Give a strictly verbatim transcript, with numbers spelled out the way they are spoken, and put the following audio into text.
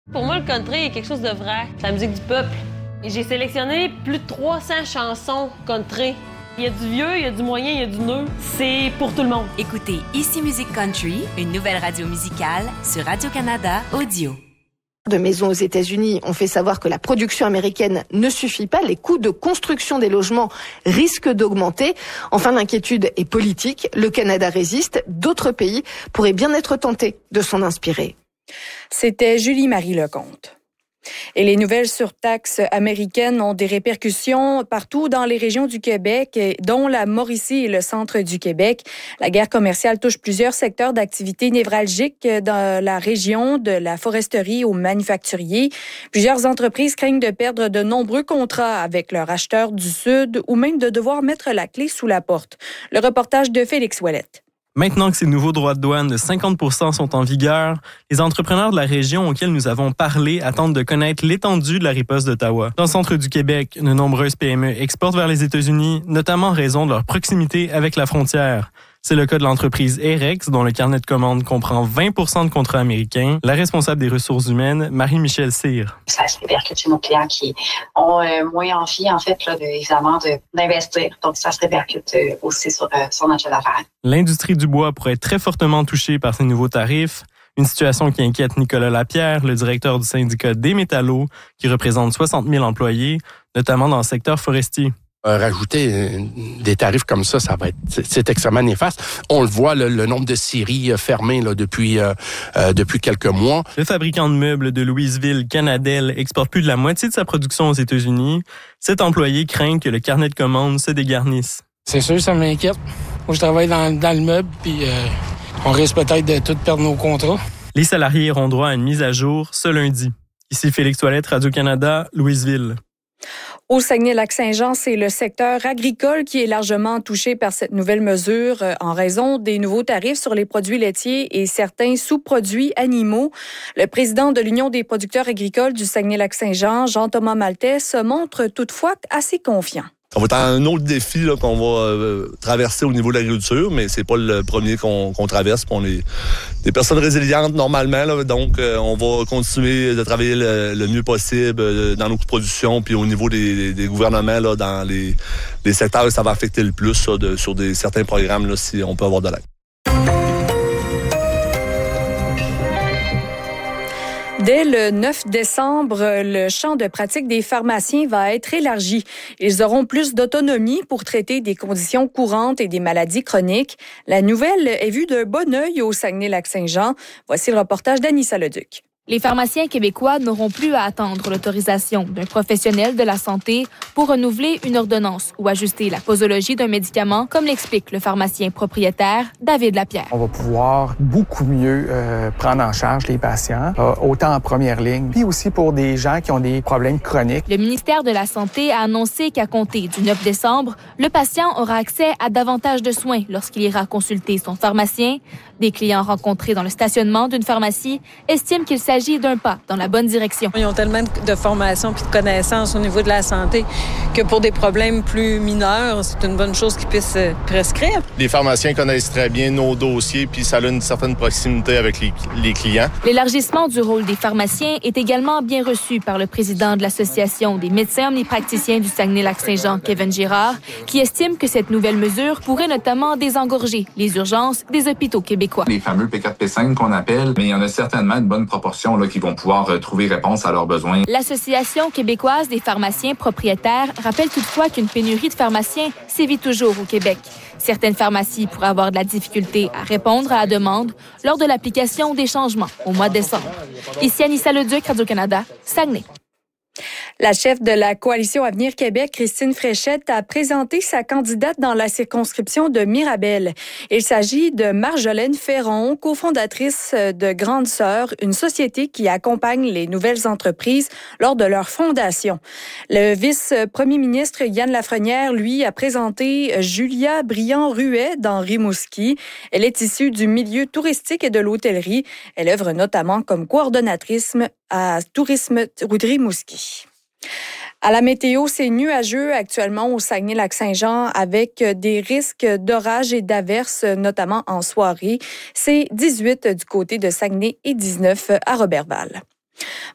Pour moi, le country est quelque chose de vrai. C'est la musique du peuple. Et j'ai sélectionné plus de trois cents chansons country. Il y a du vieux, il y a du moyen, il y a du neuf. C'est pour tout le monde. Écoutez Ici Musique Country, une nouvelle radio musicale sur Radio-Canada Audio. De maisons aux États-Unis ont fait savoir que la production américaine ne suffit pas. Les coûts de construction des logements risquent d'augmenter. Enfin, l'inquiétude est politique. Le Canada résiste. D'autres pays pourraient bien être tentés de s'en inspirer. C'était Julie-Marie Lecomte. Et les nouvelles surtaxes américaines ont des répercussions partout dans les régions du Québec, dont la Mauricie et le centre du Québec. La guerre commerciale touche plusieurs secteurs d'activité névralgiques dans la région, de la foresterie aux manufacturiers. Plusieurs entreprises craignent de perdre de nombreux contrats avec leurs acheteurs du Sud ou même de devoir mettre la clé sous la porte. Le reportage de Félix Ouellette. Maintenant que ces nouveaux droits de douane de cinquante pour cent sont en vigueur, les entrepreneurs de la région auxquels nous avons parlé attendent de connaître l'étendue de la riposte d'Ottawa. Dans le centre du Québec, de nombreuses P M E exportent vers les États-Unis, notamment en raison de leur proximité avec la frontière. C'est le cas de l'entreprise Aerex, dont le carnet de commandes comprend vingt pour cent de contrats américains. La responsable des ressources humaines, Marie-Michel Cyr. Ça se répercute sur nos clients qui ont euh, moins envie, en fait, là, de, évidemment, de, d'investir. Donc, ça se répercute euh, aussi sur, euh, sur notre chiffre d'affaires. L'industrie du bois pourrait être très fortement touchée par ces nouveaux tarifs. Une situation qui inquiète Nicolas Lapierre, le directeur du syndicat des métallos, qui représente soixante mille employés, notamment dans le secteur forestier. Euh, rajouter des tarifs comme ça, ça va être c'est, c'est extrêmement néfaste. On le voit, le, le nombre de scieries fermées là, depuis euh, euh, depuis quelques mois. Le fabricant de meubles de Louisville, Canadel, exporte plus de la moitié de sa production aux États-Unis. Cet employé craint que le carnet de commandes se dégarnisse. C'est sûr, ça m'inquiète. Moi, je travaille dans, dans le meuble, puis euh, on risque peut-être de tout perdre nos contrats. Les salariés auront droit à une mise à jour ce lundi. Ici Félix Ouellette, Radio-Canada, Louisville. Au Saguenay-Lac-Saint-Jean, c'est le secteur agricole qui est largement touché par cette nouvelle mesure en raison des nouveaux tarifs sur les produits laitiers et certains sous-produits animaux. Le président de l'Union des producteurs agricoles du Saguenay-Lac-Saint-Jean, Jean-Thomas Maltais, se montre toutefois assez confiant. Ça va être un autre défi là, qu'on va euh, traverser au niveau de l'agriculture, mais c'est pas le premier qu'on, qu'on traverse. On est des personnes résilientes normalement, là, donc euh, on va continuer de travailler le, le mieux possible euh, dans nos productions, puis au niveau des, des gouvernements, là, dans les, les secteurs, ça va affecter le plus ça, de, sur des, certains programmes, là, si on peut avoir de l'aide. Dès le neuf décembre, le champ de pratique des pharmaciens va être élargi. Ils auront plus d'autonomie pour traiter des conditions courantes et des maladies chroniques. La nouvelle est vue d'un bon œil au Saguenay-Lac-Saint-Jean. Voici le reportage d'Anissa Leduc. Les pharmaciens québécois n'auront plus à attendre l'autorisation d'un professionnel de la santé pour renouveler une ordonnance ou ajuster la posologie d'un médicament, comme l'explique le pharmacien propriétaire David Lapierre. On va pouvoir beaucoup mieux euh, prendre en charge les patients, euh, autant en première ligne, puis aussi pour des gens qui ont des problèmes chroniques. Le ministère de la Santé a annoncé qu'à compter du neuf décembre, le patient aura accès à davantage de soins lorsqu'il ira consulter son pharmacien. Des clients rencontrés dans le stationnement d'une pharmacie estiment qu'il s'agit d'un pas dans la bonne direction. Ils ont tellement de formation et de connaissances au niveau de la santé que pour des problèmes plus mineurs, c'est une bonne chose qu'ils puissent prescrire. Les pharmaciens connaissent très bien nos dossiers puis ça a une certaine proximité avec les, les clients. L'élargissement du rôle des pharmaciens est également bien reçu par le président de l'Association des médecins omnipraticiens du Saguenay-Lac-Saint-Jean, Kevin Girard, qui estime que cette nouvelle mesure pourrait notamment désengorger les urgences des hôpitaux québécois. Les fameux P quatre P cinq qu'on appelle, mais il y en a certainement une bonne proportion là, qui vont pouvoir euh, trouver réponse à leurs besoins. L'Association québécoise des pharmaciens propriétaires rappelle toutefois qu'une pénurie de pharmaciens sévit toujours au Québec. Certaines pharmacies pourraient avoir de la difficulté à répondre à la demande lors de l'application des changements au mois de décembre. Ici Anissa Leduc, Radio-Canada, Saguenay. La chef de la Coalition Avenir Québec, Christine Fréchette, a présenté sa candidate dans la circonscription de Mirabel. Il s'agit de Marjolaine Ferron, cofondatrice de Grande Sœur, une société qui accompagne les nouvelles entreprises lors de leur fondation. Le vice-premier ministre Yann Lafrenière, lui, a présenté Julia Briand-Ruet dans Rimouski. Elle est issue du milieu touristique et de l'hôtellerie. Elle œuvre notamment comme coordonnatrice à Tourisme Rimouski. À la météo, c'est nuageux actuellement au Saguenay-Lac-Saint-Jean avec des risques d'orages et d'averses, notamment en soirée. C'est dix-huit du côté de Saguenay et dix-neuf à Roberval.